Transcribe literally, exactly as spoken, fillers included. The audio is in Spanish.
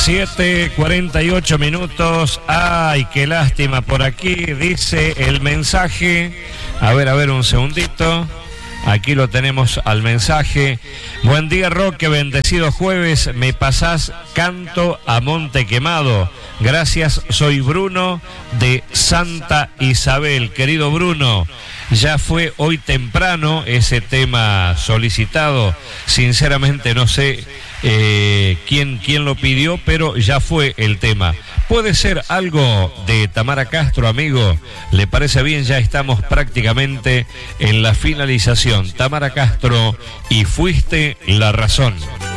siete cuarenta y ocho minutos. Ay, qué lástima. Por aquí dice el mensaje. A ver, a ver, un segundito. Aquí lo tenemos al mensaje. Buen día, Roque, bendecido jueves. Me pasás canto a Monte Quemado. Gracias, soy Bruno de Santa Isabel. Querido Bruno, ya fue hoy temprano ese tema solicitado. Sinceramente no sé eh, quién, quién lo pidió, pero ya fue el tema. ¿Puede ser algo de Tamara Castro, amigo? ¿Le parece bien? Ya estamos prácticamente en la finalización. Tamara Castro, y fuiste la razón.